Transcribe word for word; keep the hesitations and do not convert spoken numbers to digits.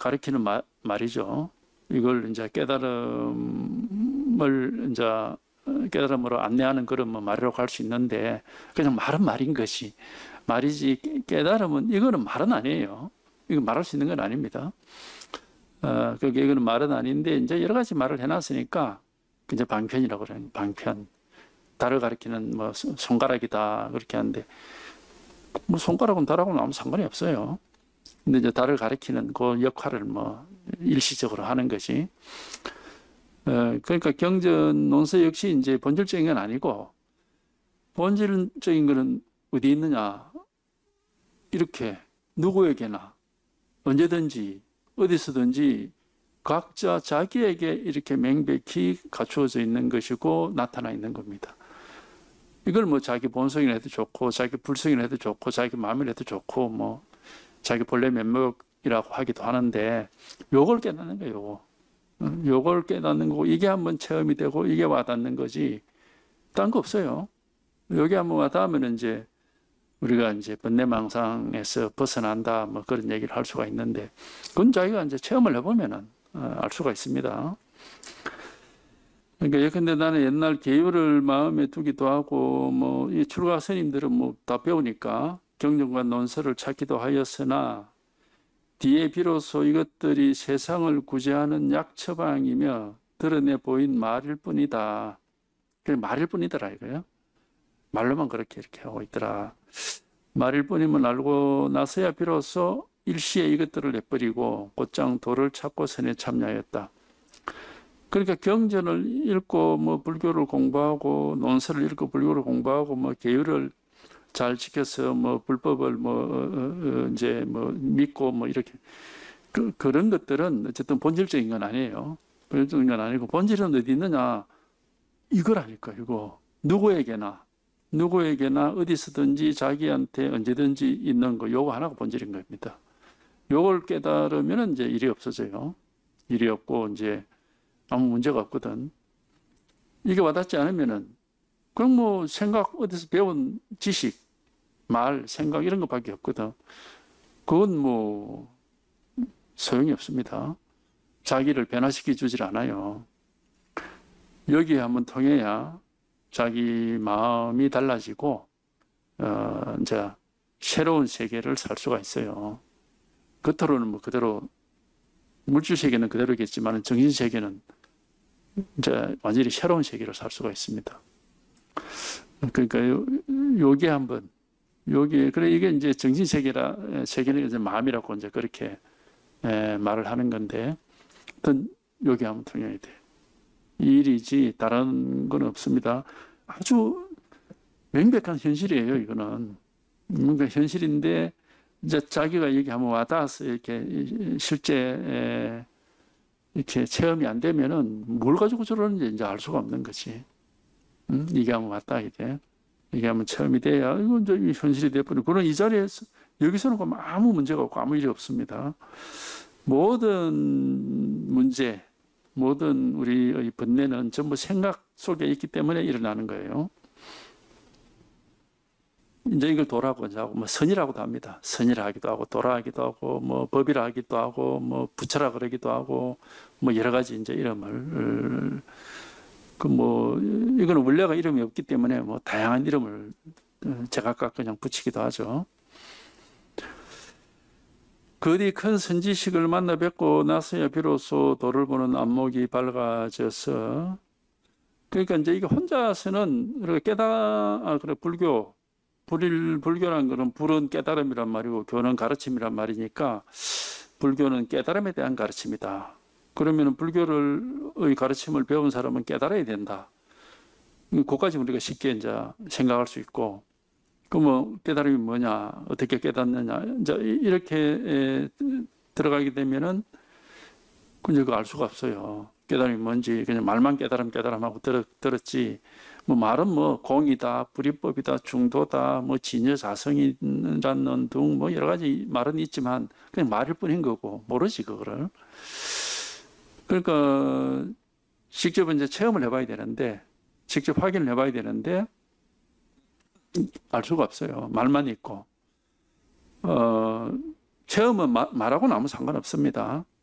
가리키는 마, 말이죠. 이걸 이제 깨달음을 이제 깨달음으로 안내하는 그런 뭐 말이라고 할 수 있는데 그냥 말은 말인 것이 말이지 깨달음은 이거는 말은 아니에요. 이거 말할 수 있는 건 아닙니다. 어, 그게 이거는 말은 아닌데 이제 여러 가지 말을 해놨으니까 이제 방편이라고 그래요. 방편. 달을 가리키는 뭐 손가락이다 그렇게 하는데 뭐 손가락은 달하고는 아무 상관이 없어요. 근데 이제 달을 가리키는 그 역할을 뭐 일시적으로 하는 것이 어, 그러니까 경전 논서 역시 이제 본질적인 건 아니고 본질적인 거는 어디 있느냐 이렇게 누구에게나 언제든지 어디서든지 각자 자기에게 이렇게 명백히 갖추어져 있는 것이고 나타나 있는 겁니다. 이걸 뭐 자기 본성이라 해도 좋고 자기 불성이라 해도 좋고 자기 마음이라 해도 좋고 뭐 자기 본래 면목이라고 하기도 하는데 요걸 깨닫는 거예요. 요거. 요걸 깨닫는 거고 이게 한번 체험이 되고 이게 와닿는 거지 딴 거 없어요. 여기 한번 와닿으면 이제 우리가 이제 번뇌망상에서 벗어난다 뭐 그런 얘기를 할 수가 있는데 그건 자기가 이제 체험을 해보면은 알 수가 있습니다. 그러니까 예컨대 나는 옛날 계율을 마음에 두기도 하고 뭐 이 출가 스님들은 뭐 다 배우니까 경전과 논설을 찾기도 하였으나 뒤에 비로소 이것들이 세상을 구제하는 약처방이며 드러내 보인 말일 뿐이다. 그게 말일 뿐이더라 이거요. 말로만 그렇게 이렇게 하고 있더라. 말일 뿐이면 알고 나서야 비로소 일시에 이것들을 내버리고 곧장 도를 찾고 선에 참여하였다. 그러니까 경전을 읽고 뭐 불교를 공부하고 논설을 읽고 불교를 공부하고 뭐 계율을 잘 지켜서 뭐 불법을 뭐 이제 뭐 믿고 뭐 이렇게 그, 그런 것들은 어쨌든 본질적인 건 아니에요. 본질적인 건 아니고 본질은 어디 있느냐 이거라니까 이거 누구에게나 누구에게나 어디서든지 자기한테 언제든지 있는 거 요거 하나가 본질인 겁니다. 요걸 깨달으면 이제 일이 없어져요. 일이 없고 이제 아무 문제가 없거든. 이게 와닿지 않으면은 그냥 뭐 생각 어디서 배운 지식, 말, 생각 이런 것밖에 없거든. 그건 뭐 소용이 없습니다. 자기를 변화시켜 주질 않아요. 여기에 한번 통해야 자기 마음이 달라지고 어 이제 새로운 세계를 살 수가 있어요. 겉으로는 뭐 그대로 물질 세계는 그대로겠지만 정신 세계는 이제 완전히 새로운 세계를 살 수가 있습니다. 그러니까 요, 요게 한번 요게 그래 이게 이제 정신 세계라 세계는 이제 마음이라고 이제 그렇게 에, 말을 하는 건데, 어떤 요게 한번 통해야 돼. 이 일이지 다른 건 없습니다. 아주 명백한 현실이에요. 이거는 뭔가 현실인데 이제 자기가 여기 한번 와닿아서 이렇게 실제 이렇게 체험이 안 되면은 뭘 가지고 저러는지 이제 알 수가 없는 거지. 음? 이게 한번 왔다 이게 이게 한번 체험이 돼야 이건 이제 현실이 돼버리고 그런 이 자리에서 여기서는 아무 문제가 없고 아무 일이 없습니다. 모든 문제, 모든 우리의 번뇌는 전부 생각 속에 있기 때문에 일어나는 거예요. 이제 이걸 도라고 하고 뭐 선이라고도 합니다. 선이라 하기도 하고 도라 하기도 하고 뭐 법이라 하기도 하고 뭐 부처라 그러기도 하고 뭐 여러 가지 이제 이름을 그 뭐 이거는 원래가 이름이 없기 때문에 뭐 다양한 이름을 제각각 그냥 붙이기도 하죠. 그리 큰 선지식을 만나 뵙고 나서야 비로소 도를 보는 안목이 밝아져서 그러니까 이제 이게 혼자서는 깨달 아 그래 불교 불일 불교란 거는 불은 깨달음이란 말이고 교는 가르침이란 말이니까 불교는 깨달음에 대한 가르침이다. 그러면 불교의 가르침을 배운 사람은 깨달아야 된다. 그것까지 우리가 쉽게 이제 생각할 수 있고, 그러면 깨달음이 뭐냐, 어떻게 깨닫느냐, 이제 이렇게 들어가게 되면은 그냥 그거 알 수가 없어요. 깨달음이 뭔지 그냥 말만 깨달음 깨달음하고 들었, 들었지. 뭐 말은 뭐 공이다, 불이법이다, 중도다, 뭐 진여자성이라는 등 뭐 여러 가지 말은 있지만 그냥 말일 뿐인 거고 모르지 그거를. 그러니까 직접 이제 체험을 해봐야 되는데, 직접 확인을 해봐야 되는데 알 수가 없어요. 말만 있고. 어 체험은 마- 말하고는 아무 상관없습니다.